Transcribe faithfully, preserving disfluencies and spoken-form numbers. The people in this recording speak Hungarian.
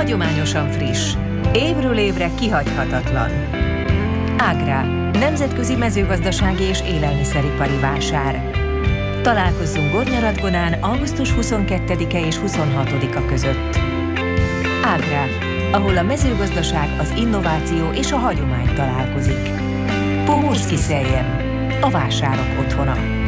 Hagyományosan friss, évről évre kihagyhatatlan. Ágrá, nemzetközi mezőgazdasági és élelmiszeripari vásár. Találkozzunk Gornyaradgonán augusztus huszonkettedike és huszonhatodika között. Ágrá, ahol a mezőgazdaság, az innováció és a hagyomány találkozik. Pomorszki Szeljem, a vásárok otthona.